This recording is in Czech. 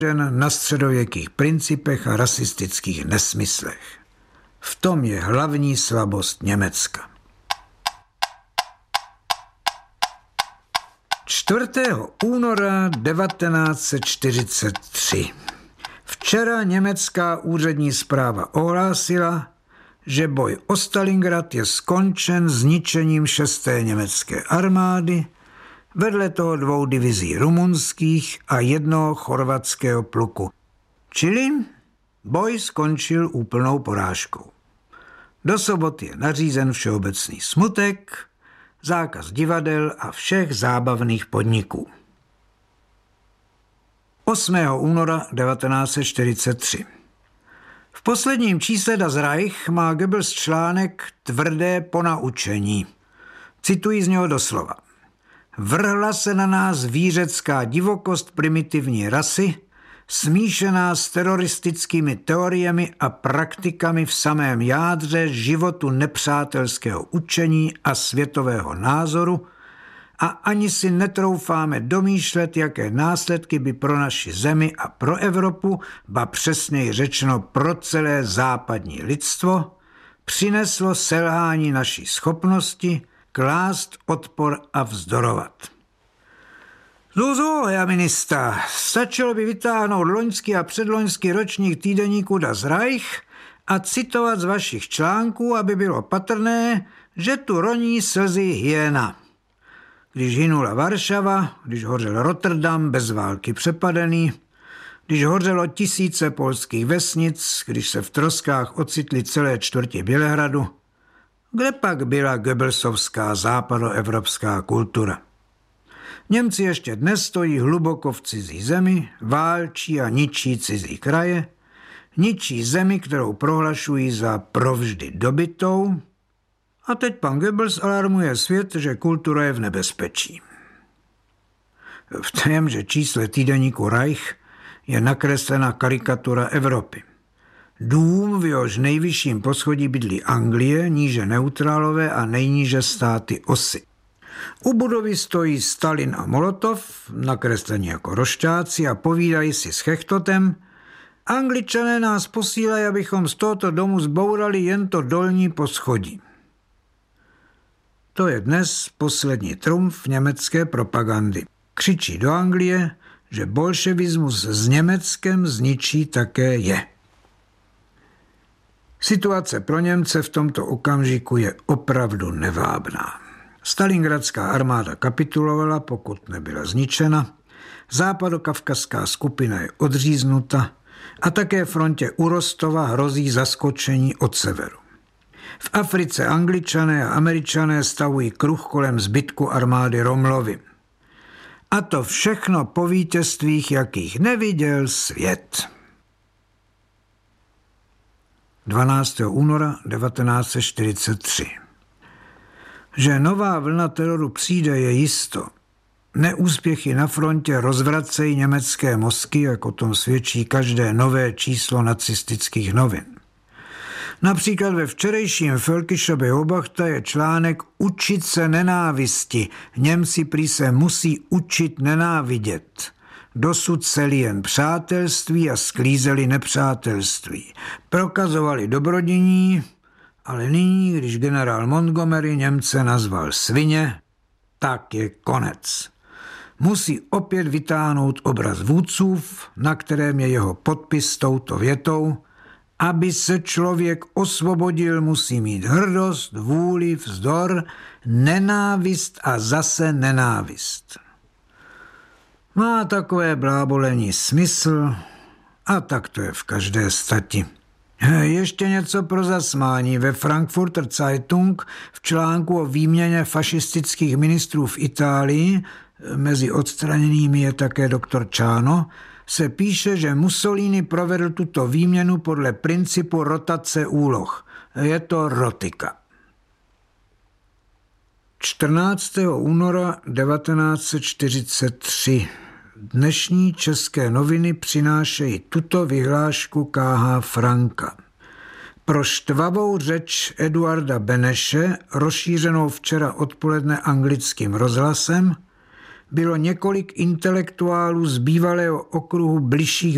na středověkých principech a rasistických nesmyslech. V tom je hlavní slabost Německa. 4. února 1943. Včera německá úřední zpráva ohlásila, že boj o Stalingrad je skončen zničením 6. německé armády, vedle toho 2 divizí rumunských a 1 chorvatského pluku. Čili boj skončil úplnou porážkou. Do soboty je nařízen všeobecný smutek, zákaz divadel a všech zábavných podniků. 8. února 1943. V posledním čísle Das Reich má Goebbels článek Tvrdé ponaučení. Cituji z něho doslova. Vrhla se na nás zvířecká divokost primitivní rasy, smíšená s teroristickými teoriemi a praktikami v samém jádře životu nepřátelského učení a světového názoru a ani si netroufáme domýšlet, jaké následky by pro naši zemi a pro Evropu, ba přesněji řečeno pro celé západní lidstvo, přineslo selhání naší schopnosti klást odpor a vzdorovat. Zuzu, Herr Minister, stačilo by vytáhnout loňský a předloňský ročník týdeníku Das Reich a citovat z vašich článků, aby bylo patrné, že tu roní slzy hyena. Když hynula Varšava, když hořel Rotterdam bez války přepadený, když hořelo tisíce polských vesnic, když se v troskách ocitly celé čtvrti Bělehradu, kde pak byla goebbelsovská západoevropská kultura? Němci ještě dnes stojí hluboko v cizí zemi, válčí a ničí cizí kraje, ničí zemi, kterou prohlašují za provždy dobytou, a teď pan Goebbels alarmuje svět, že kultura je v nebezpečí. V témže čísle týdeníku Reich je nakreslena karikatura Evropy. Dům, v jehož nejvyšším poschodí bydlí Anglie, níže neutrálové a nejníže státy osy. U budovy stojí Stalin a Molotov, nakreslení jako rošťáci, a povídají si s chechtotem: Angličané nás posílají, abychom z tohoto domu zbourali jen to dolní poschodí. To je dnes poslední trumf německé propagandy. Křičí do Anglie, že bolševismus s Německem zničí také je. Situace pro Němce v tomto okamžiku je opravdu nevábná. Stalingradská armáda kapitulovala, pokud nebyla zničena, západokavkazská skupina je odříznuta a také frontě u Rostova hrozí zaskočení od severu. V Africe Angličané a Američané stavují kruh kolem zbytku armády Romlovy. A to všechno po vítězstvích, jakých neviděl svět. 12. února 1943. Že nová vlna teroru přijde, je jisto. Neúspěchy na frontě rozvracejí německé mozky, jak o tom svědčí každé nové číslo nacistických novin. Například ve včerejším Völkische Beobachter je článek Učit se nenávisti. Němci prý se musí učit nenávidět. Dosud seli jen přátelství a sklízeli nepřátelství. Prokazovali dobrodiní, ale nyní, když generál Montgomery Němce nazval svině, tak je konec. Musí opět vytáhnout obraz vůdcův, na kterém je jeho podpis s touto větou: aby se člověk osvobodil, musí mít hrdost, vůli, vzdor, nenávist a zase nenávist. Má takové blábolení smysl a tak to je v každé stati. Ještě něco pro zasmání. Ve Frankfurter Zeitung v článku o výměně fašistických ministrů v Itálii, mezi odstraněnými je také doktor Čáno, se píše, že Mussolini provedl tuto výměnu podle principu rotace úloh. Je to rotika. 14. února 1943. Dnešní české noviny přinášejí tuto vyhlášku K.H. Franka. Pro štvavou řeč Eduarda Beneše, rozšířenou včera odpoledne anglickým rozhlasem, bylo několik intelektuálů z bývalého okruhu bližších